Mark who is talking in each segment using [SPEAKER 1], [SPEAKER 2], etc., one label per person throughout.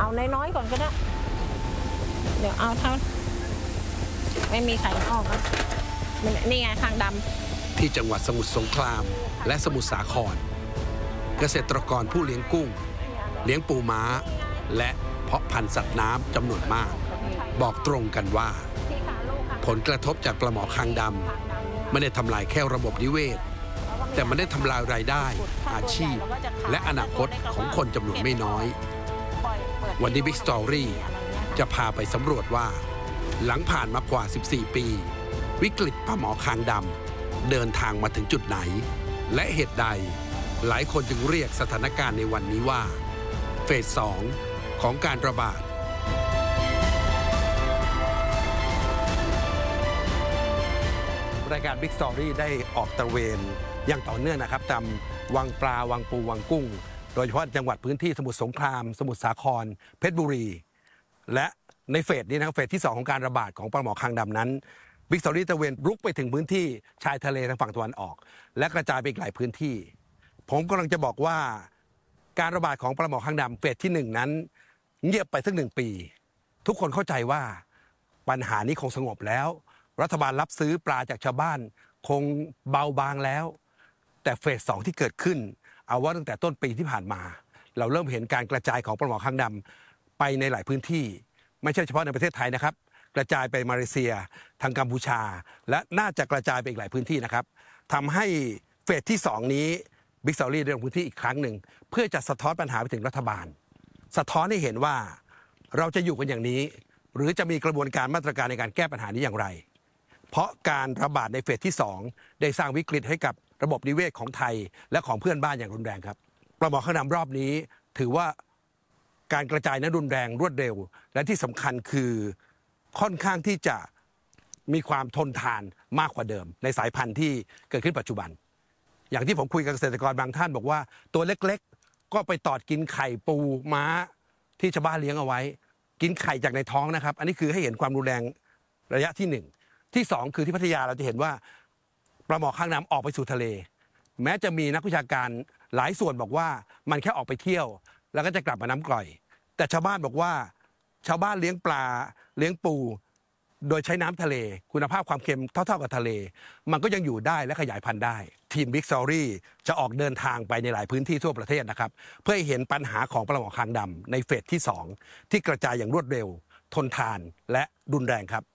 [SPEAKER 1] น้อยๆก่อนก็ได้เดี๋ยวเอาเท่าไม่มีไข่ออกนะนี่ไงคางดำ
[SPEAKER 2] ที่จังหวัดสมุทรสงครามและสมุทรสาครเกษตรกรผู้เลี้ยงกุ้งเลี้ยงปูม้าและเพาะพันธุ์สัตว์น้ำจำนวนมากบอกตรงกันว่าผลกระทบจากปลาหมอคางดำไม่ได้ทำลายแค่ระบบนิเวศแต่มันได้ทำลายรายได้อาชีพและอนาคตของคนจำนวนไม่น้อยวันนี้ Big Story จะพาไปสำรวจว่าหลังผ่านมากว่า14 ปีวิกฤตปลาหมอคางดำเดินทางมาถึงจุดไหนและเหตุใดหลายคนจึงเรียกสถานการณ์ในวันนี้ว่าเฟส 2 ของการระบาดรายการ Big Story ได้ออกตระเวนอย่างต่อเนื่องนะครับตามวังปลาวังปูวังกุ้งโดยเฉพาะจังหวัดพื้นที่สมุทรสงครามสมุทรสาครเพชรบุรีและในเฟสนี้นะครับเฟสที่ 2 ของการระบาดของปลาหมอคางดำนั้นBig Story ตระเวนรุกไปถึงพื้นที่ชายทะเลทางฝั่งตะวันออกและกระจายไปอีกหลายพื้นที่ผมกำลังจะบอกว่าการระบาดของปลาหมอคางดำเฟสที่ 1 นั้นเงียบไปสัก1 ปีทุกคนเข้าใจว่าปัญหานี้คงสงบแล้วรัฐบาลรับซื้อปลาจากชาวบ้านคงเบาบางแล้วแต่เฟส 2 ที่เกิดขึ้นเอาว่าตั้งแต่ต้นปีที่ผ่านมาเราเริ่มเห็นการกระจายของปลาหมอคางดำไปในหลายพื้นที่ไม่ใช่เฉพาะในประเทศไทยนะครับกระจายไปมาเลเซียทางกัมพูชาและน่าจะกระจายไปอีกหลายพื้นที่นะครับทำให้เฟสที่ 2 นี้Big Story ได้ลงพื้นที่อีกครั้งหนึ่งเพื่อจะสะท้อนปัญหาไปถึงรัฐบาลสะท้อนให้เห็นว่าเราจะอยู่กันอย่างนี้หรือจะมีกระบวนการมาตรการในการแก้ปัญหานี้อย่างไรเพราะการระบาดในเฟสที่ 2ได้สร้างวิกฤตให้กับระบบนิเวศของไทยและของเพื่อนบ้านอย่างรุนแรงครับปลาหมอคางดำรอบนี้ถือว่าการกระจายนั้นรุนแรงรวดเร็วและที่สำคัญคือค่อนข้างที่จะมีความทนทานมากกว่าเดิมในสายพันธุ์ที่เกิดขึ้นปัจจุบันอย่างที่ผมคุยกับเกษตรกรบางท่านบอกว่าตัวเล็กๆก็ไปตอดกินไข่ปูม้าที่ชาวบ้านเลี้ยงเอาไว้กินไข่จากในท้องนะครับอันนี้คือให้เห็นความรุนแรงระยะที่1ที่2คือที่พัทยาเราจะเห็นว่าปลาหมอคางดำออกไปสู่ทะเลแม้จะมีนักวิชาการหลายส่วนบอกว่ามันแค่ออกไปเที่ยวแล้วก็จะกลับมาน้ำกร่อยแต่ชาวบ้านบอกว่าชาวบ้านเลี้ยงปลาเลี้ยงปูโดยใช้น้ำทะเลคุณภาพความเค็มเท่าๆกับทะเลมันก็ยังอยู่ได้และขยายพันธุ์ได้ทีม Big Story จะออกเดินทางไปในหลายพื้นที่ทั่วประเทศนะครับเพื่อให้เห็นปัญหาของปลาหมอคางดำในเฟสที่ 2ที่กระจายอย่างรวดเร็วทนทานและรุนแรงครับ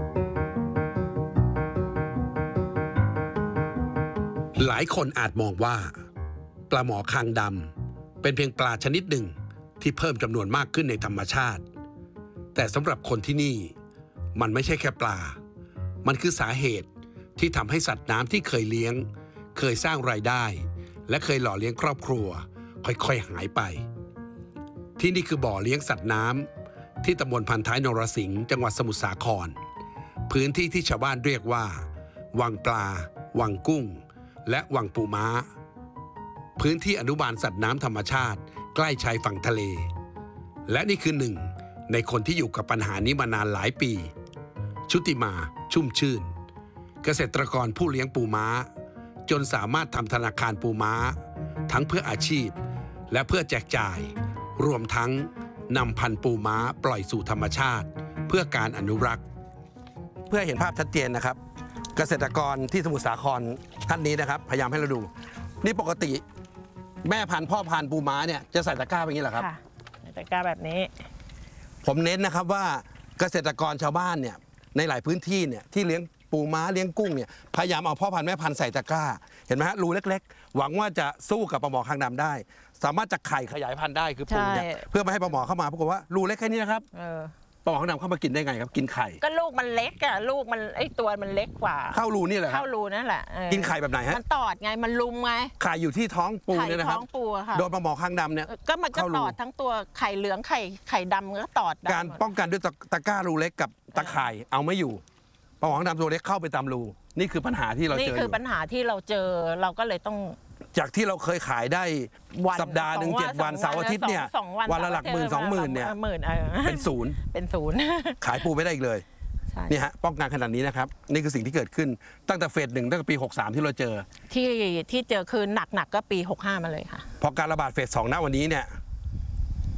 [SPEAKER 2] หลายคนอาจมองว่าปลาหมอคางดำเป็นเพียงปลาชนิดหนึ่งที่เพิ่มจำนวนมากขึ้นในธรรมชาติแต่สำหรับคนที่นี่มันไม่ใช่แค่ปลามันคือสาเหตุที่ทำให้สัตว์น้ำที่เคยเลี้ยงเคยสร้างรายได้และเคยหล่อเลี้ยงครอบครัวค่อยๆหายไปที่นี่คือบ่อเลี้ยงสัตว์น้ำที่ตำบลพันท้ายนรสิงห์จังหวัดสมุทรสาครพื้นที่ที่ชาวบ้านเรียกว่าวังปลาวังกุ้งและวังปูม้าพื้นที่อนุบาลสัตว์น้ำธรรมชาติใกล้ชายฝั่งทะเลและนี่คือหนึ่งในคนที่อยู่กับปัญหานี้มานานหลายปีชุติมาชุ่มชื่นเกษตรกรผู้เลี้ยงปูม้าจนสามารถทำธนาคารปูม้าทั้งเพื่ออาชีพและเพื่อแจกจ่ายรวมทั้งนำพันธุ์ปูม้าปล่อยสู่ธรรมชาติเพื่อการอนุรักษ์เพื่อเห็นภาพชัดเจนนะครับเกษตรกรที่สมุทรสาครท่านนี้นะครับพยายามให้เราดูนี่ปกติแม่พันธุ์พ่อพันธุ์ปูม้าเนี่ยจะใส่ตะกร้าแบบนี้เหรอครับ
[SPEAKER 1] ค่ะตะกร้าแบบนี้
[SPEAKER 2] ผมเน้นนะครับว่าเกษตรกรชาวบ้านเนี่ยในหลายพื้นที่เนี่ยที่เลี้ยงปูม้าเลี้ยงกุ้งเนี่ยพยายามเอาพ่อพันธุ์แม่พันธุ์ใส่ตะกร้าเห็นไหมฮะรูเล็กๆหวังว่าจะสู้กับปลาหมอคางดำได้สามารถจะไข่ขยายพันธุ์ได้คือปูเนี่ยเพื่อไม่ให้ปลาหมอเข้ามาปรากฏว่ารูเล็กแค่นี้นะครับปลาหมอคางดำเข้ามากินได้ไงครับกินไข่
[SPEAKER 1] ก็ลูกมันเล็กอะลูกมันตัวมันเล็กกว่า
[SPEAKER 2] เข้ารูนี่แหละ
[SPEAKER 1] เข้ารูนั่นแหละ
[SPEAKER 2] กินไข่แบบไหนฮะ
[SPEAKER 1] มันตอดไงมันลุมไง
[SPEAKER 2] ไข่อยู่ที่ท้องปูเนี่ยนะครับ
[SPEAKER 1] ท้องปูค่ะ
[SPEAKER 2] โดนปลาหมอคางดำเนี่ย
[SPEAKER 1] ก็มันก็ตอดทั้งตัวไข่เหลืองไข่ดำก็ตอด
[SPEAKER 2] การป้องกันด้วยตะกร้ารูเล็กกับตะข่ายเอาไม่อยู่ปลาหมอคางดำตัวเล็กเข้าไปตามรูนี่คือปัญหาที่เราเจอนี่
[SPEAKER 1] คือปัญหาที่เราเจอเราก็เลยต้อง
[SPEAKER 2] จากที่เราเคยขายได้สัปดาห์หนึ่ง7 วันเสาร์อาทิตย์เนี่ยวันละหลักหมื่น20,000เนี่ยเป็นศูนย์ขายปูไม่ได้อีกเลยนี่ฮะป้องกันขนาดนี้นะครับนี่คือสิ่งที่เกิดขึ้นตั้งแต่เฟส 1ตั้งแต่ปี63ที่เราเจอ
[SPEAKER 1] ที่เจอคือหนักก็ปี65มาเลยค่ะ
[SPEAKER 2] พอการระบาดเฟส 2ณวันนี้เนี่ย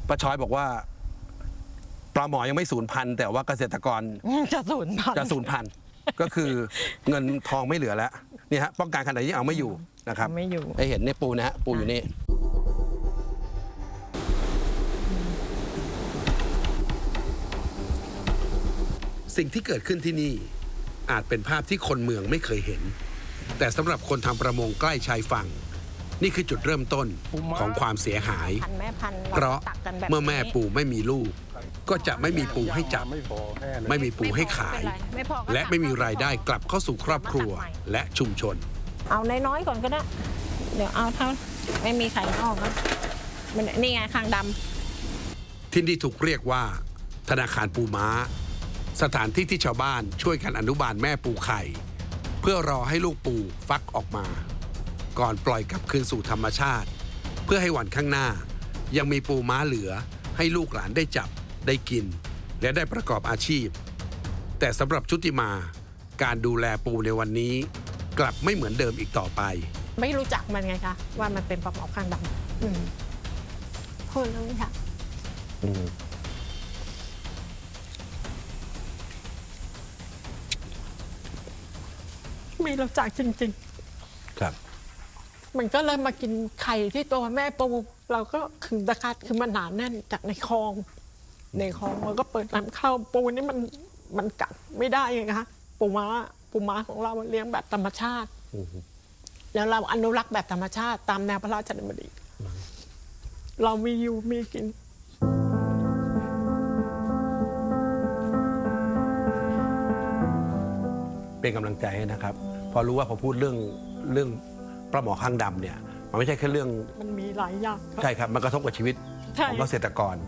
[SPEAKER 2] ป้าช้อยบอกว่าปลาหมอยังไม่สูญพันธุ์แต่ว่าเกษตรกร
[SPEAKER 1] จะสูญพันธุ์
[SPEAKER 2] จะสูญพันธุ์ก็คือเงินทองไม่เหลือแล้วนี่ฮะป้องกันขนาดนี้เอาไม่อยู่นะครับ
[SPEAKER 1] ไม่อยู่
[SPEAKER 2] ให้เห็นเนี่ยปูนะฮะปูอยู่นี่สิ่งที่เกิดขึ้นที่นี่อาจเป็นภาพที่คนเมืองไม่เคยเห็น แต่สำหรับคนทำประมงใกล้ชายฝั่งนี่คือจุดเริ่มต้นของความเสียหาย
[SPEAKER 1] พันแม่พัน
[SPEAKER 2] เพราะเมื่อแม่ปูไม่มีลูก ก็จะไม่มีปูให้จับ ไม่มีปูให้ขาย และไม่มีรายได้กลับเข้าสู่ครอบครัวและชุมชน
[SPEAKER 1] เอาน้อยๆก่อนก็ได้เดี๋ยวเอาเท่าไม่มีไข่ออกนะมันนี่ไงคางดำ
[SPEAKER 2] ที่นี่ถูกเรียกว่า ธนาคารปูม้า สถานที่ที่ชาวบ้านช่วยกันอนุบาลแม่ปูไข่ เพื่อรอให้ลูกปูฟักออกมา ก่อนปล่อยกลับคืนสู่ธรรมชาติ เพื่อให้วันข้างหน้า ยังมีปูม้าเหลือให้ลูกหลานได้จับได้กิน และได้ประกอบอาชีพ แต่สำหรับชุติมาการดูแลปูในวันนี้ กลับไม่เหมือนเดิมอีกต่อไป
[SPEAKER 1] ไม่รู้จักมันไงคะว่ามันเป็นปลาหมอคางดำพูดแล้วไม่ค่ะไม่รู้จักจริงๆ
[SPEAKER 2] ครับ
[SPEAKER 1] มันก็เลยมากินไข่ที่ตัวแม่ปูเราก็ขึงตะกัดคือมันหนาแน่นจากในคลองเราก็เปิดน้ำเข้าปูนี่มันกัดไม่ได้ไงคะปูม้าของเราเลี้ยงแบบธรรมชาติแล้วเราอนุรักษ์แบบธรรมชาติตามแนวพระราชดำริเรามีอยู่มีกิน
[SPEAKER 2] เป็นกำลังใจให้นะครับพอรู้ว่าพอพูดเรื่องปลาหมอคางดำเนี่ยมันไม่ใช่แค่เรื่อง
[SPEAKER 1] มันมีหลายอย่าง
[SPEAKER 2] ใช่ครับมันกระทบกับชีวิตของเกษตรกร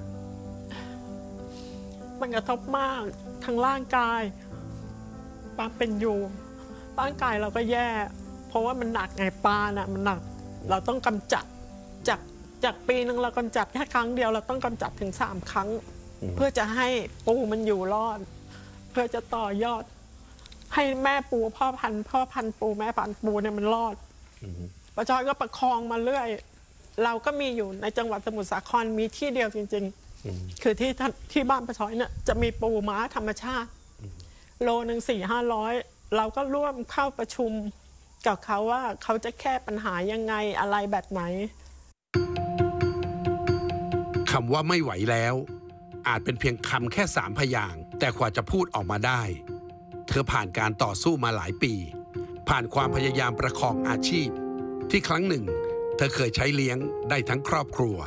[SPEAKER 1] มันกระทบมากทั้งร่างกายปลาเป็นอยู่ร่างกายเราก็แย่เพราะว่ามันหนักไงปลาน่ะมันหนักเราต้องกำจัดจากปีนึงเรากำจัดแค่ครั้งเดียวเราต้องกำจัดถึง3 ครั้งเพื่อจะให้ปูมันอยู่รอดเพื่อจะต่อยอดให้แม่ปูพ่อพันธุ์ปูแม่พันธุ์ปูเนี่ยมันรอดป้าจอยก็ประคองมาเรื่อยเราก็มีอยู่ในจังหวัดสมุทรสาครมีที่เดียวจริงๆคือที่บ้านป้าจอยเนี่ยจะมีปูม้าธรรมชาติโลนึง400-500เราก็ร่วมเข้าประชุมกับเขาว่าเขาจะแก้ปัญหายังไงอะไรแบบไหน
[SPEAKER 2] คำว่าไม่ไหวแล้วอาจเป็นเพียงคำแค่3 พยางค์แต่กว่าจะพูดออกมาได้เธอผ่านการต่อสู้มาหลายปีผ่านความพยายามประคองอาชีพที่ครั้งหนึ่งเธอเคยใช้เลี้ยงได้ทั้งครอบครัว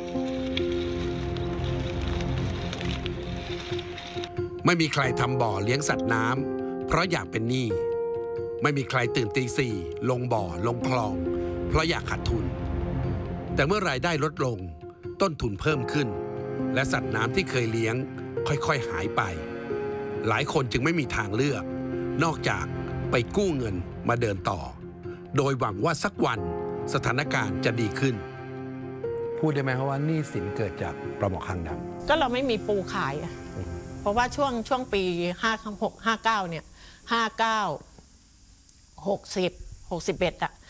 [SPEAKER 2] ไม่มีใครทำบ่อเลี้ยงสัตว์น้ำเพราะอยากเป็นหนี้ไม่มีใครตื่นตี 4ลงบ่อลงคลองเพราะอยากขาดทุนแต่เมื่อรายได้ลดลงต้นทุนเพิ่มขึ้นและสัตว์น้ำที่เคยเลี้ยงค่อยๆหายไปหลายคนจึงไม่มีทางเลือกนอกจากไปกู้เงินมาเดินต่อโดยหวังว่าสักวันสถานการณ์จะดีขึ้นพูดได้ไหมครับว่าหนี้สินเกิดจากปลาหมอคางดำ
[SPEAKER 1] ก็เราไม่มีปูขายเพราะว่าช่วงปี56-59เนี่ย59 60 61อ่ะ